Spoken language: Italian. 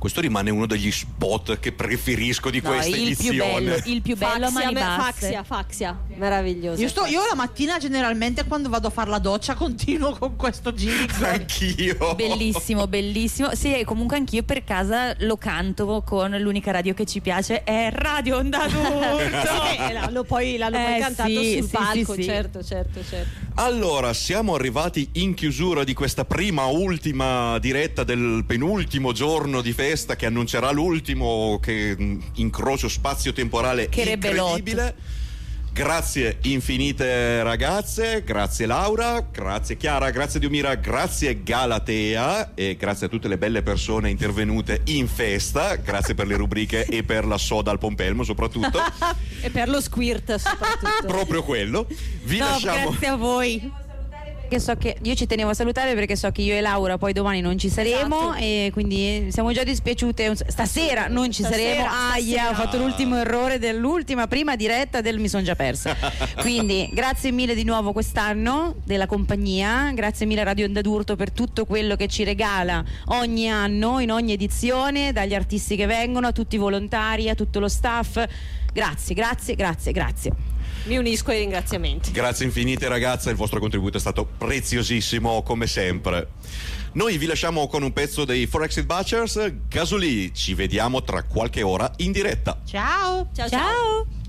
Questo rimane uno degli spot che preferisco di questa edizione. Il più bello a mani basse. Faxia, meraviglioso. Io la mattina generalmente quando vado a fare la doccia continuo con questo jingle. Anch'io. Bellissimo, bellissimo. Sì, e comunque anch'io per casa lo canto con l'unica radio che ci piace, è Radio Onda d'Urto. L'hanno poi cantato sul palco, sì. certo. Allora, siamo arrivati in chiusura di questa ultima diretta del penultimo giorno di festa, che annuncerà l'ultimo incrocio spazio-temporale incredibile. Grazie infinite ragazze, grazie Laura, grazie Chiara, grazie Diomira, grazie Galatea e grazie a tutte le belle persone intervenute in festa, grazie per le rubriche e per la soda al pompelmo soprattutto. E per lo squirt soprattutto. Proprio quello. Lasciamo. Grazie a voi. So che io ci tenevo a salutare perché so che io e Laura poi domani non ci saremo, e quindi siamo già dispiaciute. Stasera non ci saremo. Ho fatto l'ultimo errore dell'ultima prima diretta mi sono già persa. Quindi grazie mille di nuovo quest'anno della compagnia, grazie mille a Radio Onda d'Urto per tutto quello che ci regala ogni anno in ogni edizione, dagli artisti che vengono a tutti i volontari, a tutto lo staff. Grazie. Mi unisco ai ringraziamenti. Grazie infinite ragazze, il vostro contributo è stato preziosissimo come sempre. Noi vi lasciamo con un pezzo dei Four Exit Butchers, Gasolì. Ci vediamo tra qualche ora in diretta. Ciao. Ciao.